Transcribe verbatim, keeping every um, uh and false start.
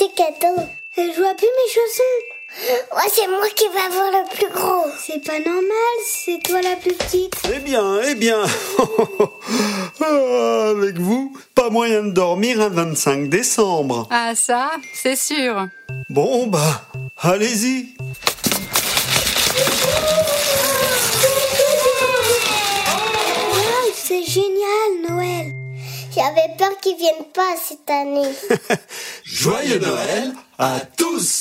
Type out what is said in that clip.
ces cadeaux. Je vois plus mes chaussons. Ouais, c'est moi qui vais avoir le plus gros. C'est pas normal, c'est toi la plus petite. Eh bien, eh bien, avec vous, pas moyen de dormir un vingt-cinq décembre. Ah ça, c'est sûr. Bon bah, allez-y. Wow, c'est génial, Noël. J'avais peur qu'ils viennent pas cette année. Joyeux Noël à tous!